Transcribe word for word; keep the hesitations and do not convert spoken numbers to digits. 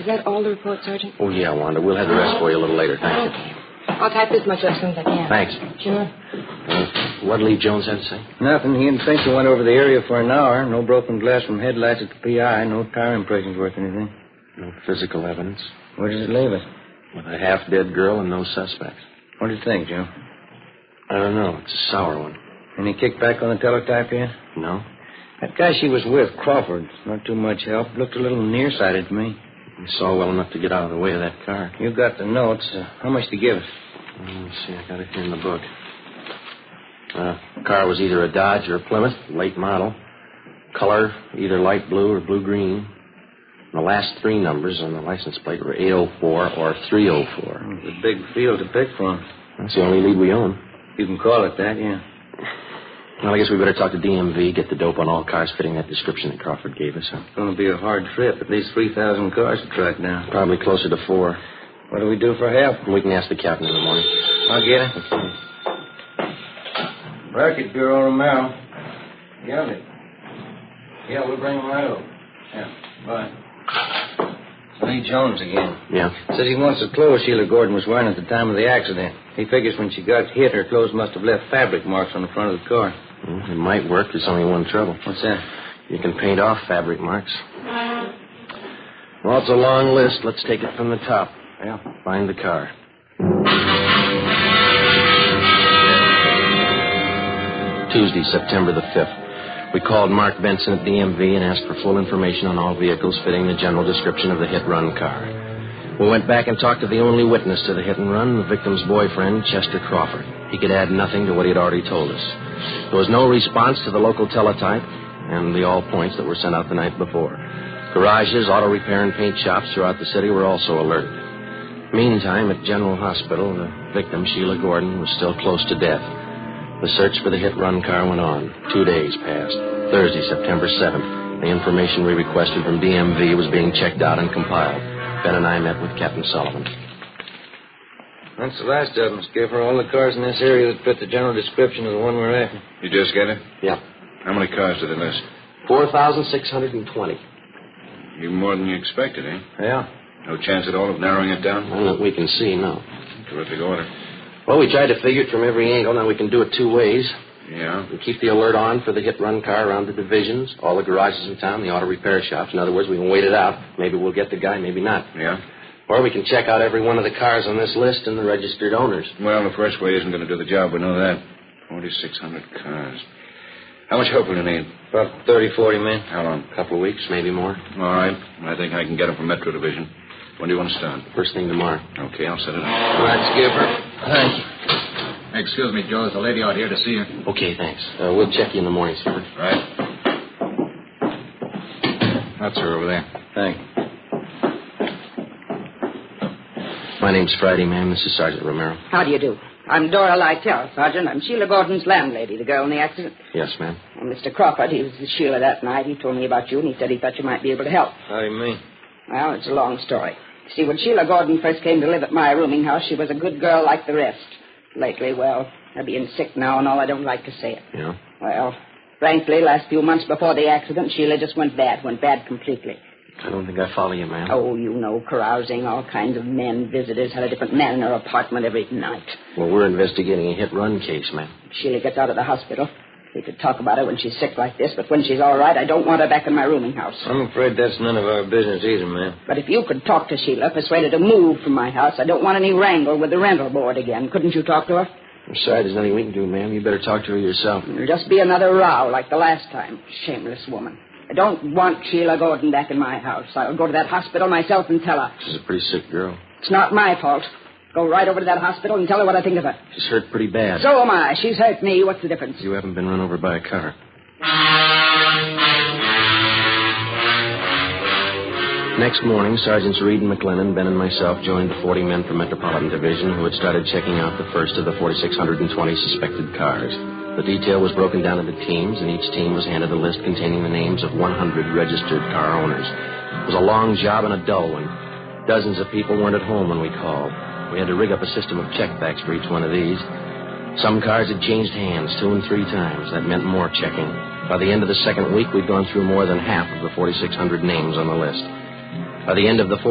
Is that all the report, Sergeant? Oh, yeah, Wanda. We'll have the rest for you a little later. Thank okay. you. I'll type this much up as soon as I can. Thanks. Sure. Uh, what did Lee Jones have to say? Nothing. He and Fincher went over the area for an hour. No broken glass from headlights at the P I. No tire impressions worth anything. No physical evidence. Where does it leave us? With a half-dead girl and no suspects. What do you think, Joe? I don't know. It's a sour one. Any kickback on the teletype yet? No. That guy she was with, Crawford, not too much help. Looked a little nearsighted to me. We saw well enough to get out of the way of that car. You got the notes. Uh, how much to give us? Let me see. I got it here in the book. Uh, the car was either a Dodge or a Plymouth, late model. Color, either light blue or blue-green. The last three numbers on the license plate were eight oh four or three oh four. It's a big field to pick from. That's the only lead we own. You can call it that, yeah. Well, I guess we better talk to D M V, get the dope on all cars fitting that description that Crawford gave us. Huh? It's going to be a hard trip. At least three thousand cars to track down. Probably closer to four. What do we do for help? We can ask the captain in the morning. I'll get it. Racket Bureau, Romero. Got it. Yeah, we'll bring him right over. Yeah, bye. Lee Jones again. Yeah? Says he wants the clothes Sheila Gordon was wearing at the time of the accident. He figures when she got hit, her clothes must have left fabric marks on the front of the car. Well, it might work. There's only one trouble. What's that? You can paint off fabric marks. Well, it's a long list. Let's take it from the top. Yeah. Find the car. Tuesday, September the fifth. We called Mark Benson at D M V and asked for full information on all vehicles fitting the general description of the hit-run car. We went back and talked to the only witness to the hit-and-run, the victim's boyfriend, Chester Crawford. He could add nothing to what he had already told us. There was no response to the local teletype and the all points that were sent out the night before. Garages, auto repair, and paint shops throughout the city were also alerted. Meantime, at General Hospital, the victim, Sheila Gordon, was still close to death. The search for the hit-run car went on. Two days passed. Thursday, September seventh. The information we requested from D M V was being checked out and compiled. Ben and I met with Captain Sullivan. That's the last of them, Skipper. All the cars in this area that fit the general description of the one we're after. You just get it? Yeah. How many cars did they list? four thousand six hundred twenty. Even more than you expected, eh? Yeah. No chance at all of narrowing it down? None that we can see, no. Terrific order. Well, we tried to figure it from every angle. Now we can do it two ways. Yeah? We keep the alert on for the hit-run car around the divisions, all the garages in town, the auto repair shops. In other words, we can wait it out. Maybe we'll get the guy, maybe not. Yeah? Or we can check out every one of the cars on this list and the registered owners. Well, the first way isn't going to do the job. We know that. forty-six hundred cars. How much help will you need? About thirty, forty men. How long? A couple of weeks, maybe more. All right. I think I can get them from Metro Division. When do you want to start? First thing tomorrow. Okay, I'll set it up. All right, Skipper. Thank you. Excuse me, Joe. There's a lady out here to see you. Okay, thanks. Uh, we'll check you in the morning, sir. Right. That's her over there. Thank you. My name's Friday, ma'am. This is Sergeant Romero. How do you do? I'm Dora Lytell, Sergeant. I'm Sheila Gordon's landlady, the girl in the accident. Yes, ma'am. Well, Mister Crawford, he was with Sheila that night. He told me about you, and he said he thought you might be able to help. How do you mean? Well, it's a long story. See, when Sheila Gordon first came to live at my rooming house, she was a good girl like the rest. Lately, well, her being sick now and all, I don't like to say it. Yeah? Well, frankly, last few months before the accident, Sheila just went bad, went bad completely. I don't think I follow you, ma'am. Oh, you know, carousing, all kinds of men, visitors, had a different man in her apartment every night. Well, we're investigating a hit-run case, ma'am. Sheila gets out of the hospital. We could talk about her when she's sick like this, but when she's all right, I don't want her back in my rooming house. I'm afraid that's none of our business either, ma'am. But if you could talk to Sheila, persuade her to move from my house, I don't want any wrangle with the rental board again. Couldn't you talk to her? I'm sorry, there's nothing we can do, ma'am. You better talk to her yourself. It'll just be another row like the last time. Shameless woman. I don't want Sheila Gordon back in my house. I'll go to that hospital myself and tell her. She's a pretty sick girl. It's not my fault. Go right over to that hospital and tell her what I think of her. She's hurt pretty bad. So am I. She's hurt me. What's the difference? You haven't been run over by a car. Next morning, Sergeants Reed and McLennan, Ben and myself joined the forty men from Metropolitan Division who had started checking out the first of the forty-six hundred twenty suspected cars. The detail was broken down into teams, and each team was handed a list containing the names of one hundred registered car owners. It was a long job and a dull one. Dozens of people weren't at home when we called. We had to rig up a system of checkbacks for each one of these. Some cars had changed hands two and three times. That meant more checking. By the end of the second week, we'd gone through more than half of the forty-six hundred names on the list. By the end of the